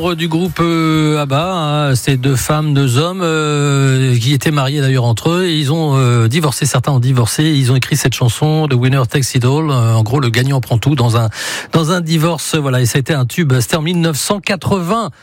Du groupe ABBA, hein, c'est 2 femmes, 2 hommes qui étaient mariés d'ailleurs entre eux. Et ils ont divorcé, certains ont divorcé. Ils ont écrit cette chanson, The Winner Takes It All. En gros, le gagnant prend tout dans un divorce. Voilà, et ça a été un tube. C'était en 1980.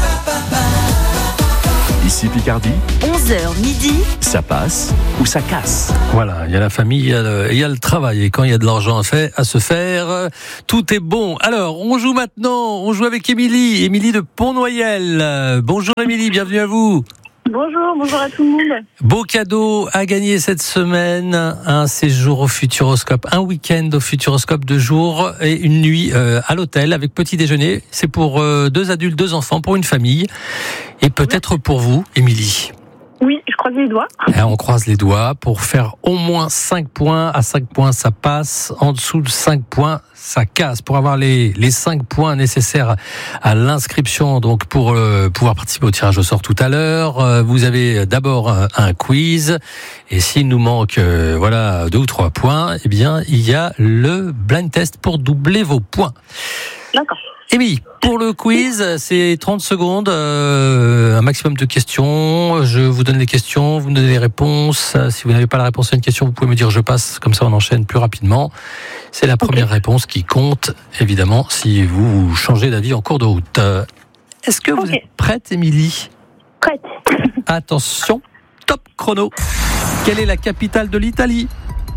Ici Picardie, 11h midi, ça passe ou ça casse. Voilà, il y a la famille, il y a le travail. Et quand il y a de l'argent à se faire, tout est bon. Alors, on joue maintenant. On joue avec Émilie de Pont-Noyel. Bonjour Émilie, bienvenue à vous. Bonjour à tout le monde. Beau cadeau à gagner cette semaine, un séjour au Futuroscope, un week-end au Futuroscope 2 jours et une nuit à l'hôtel avec petit déjeuner. C'est pour 2 adultes, 2 enfants, pour une famille et peut-être pour vous, Émilie. Oui, je croise les doigts. Et on croise les doigts pour faire au moins 5 points. À 5 points, ça passe. En dessous de 5 points, ça casse. Pour avoir les 5 points nécessaires à l'inscription, donc pour pouvoir participer au tirage au sort tout à l'heure, vous avez d'abord un quiz. Et s'il nous manque 2 ou 3 points, eh bien, il y a le blind test pour doubler vos points. D'accord. Émilie, pour le quiz, c'est 30 secondes, un maximum de questions. Je vous donne les questions, vous me donnez les réponses. Si vous n'avez pas la réponse à une question, vous pouvez me dire je passe, comme ça on enchaîne plus rapidement. C'est la première réponse qui compte, évidemment, si vous changez d'avis en cours de route. Est-ce que vous êtes prête, Émilie ? Prête. Attention, top chrono. Quelle est la capitale de l'Italie ?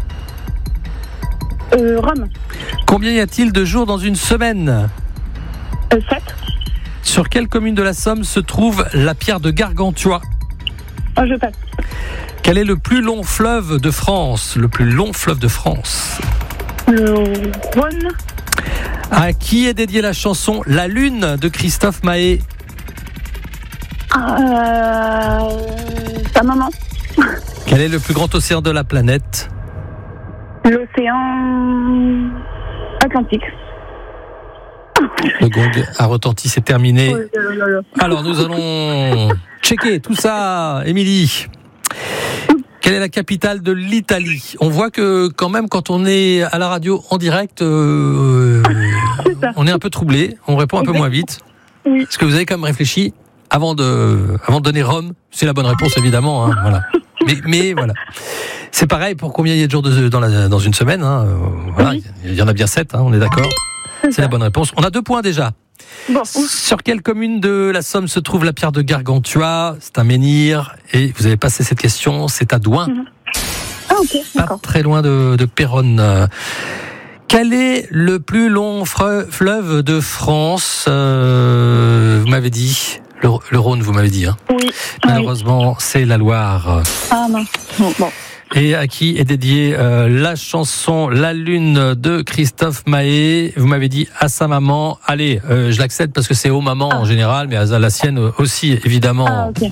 Rome. Combien y a-t-il de jours dans une semaine ? 7. Sur quelle commune de la Somme se trouve la pierre de Gargantua ? Je passe. Quel est le plus long fleuve de France ? Le plus long fleuve de France. Le Rhône. À qui est dédiée la chanson La Lune de Christophe Maé ? Ta maman. Quel est le plus grand océan de la planète ? L'océan Atlantique. Le gong a retenti, c'est terminé. Alors nous allons checker tout ça, Émilie. Quelle est la capitale de l'Italie ? On voit que quand même quand on est à la radio en direct, on est un peu troublé, on répond un peu moins vite. Oui. Est-ce que vous avez quand même réfléchi avant de donner Rome ? C'est la bonne réponse évidemment, hein, voilà. Mais voilà. C'est pareil pour combien il y a de jours dans une semaine, hein, voilà, Oui. il y en a bien 7, hein, on est d'accord ? C'est la bonne réponse. On a 2 points déjà. Bon. Sur quelle commune de la Somme se trouve la pierre de Gargantua ? C'est un menhir. Et vous avez passé cette question, c'est à Douin. Ah, ok, Pas d'accord. très loin de Péronne. Quel est le plus long fleuve de France ? Vous m'avez dit le Rhône, vous m'avez dit. Hein. Oui. Malheureusement, c'est la Loire. Ah, mince. Bon. Et à qui est dédiée la chanson La Lune de Christophe Maé ? Vous m'avez dit à sa maman. Allez, je l'accepte parce que c'est aux mamans en général, mais à la sienne aussi, évidemment. Ah, ok.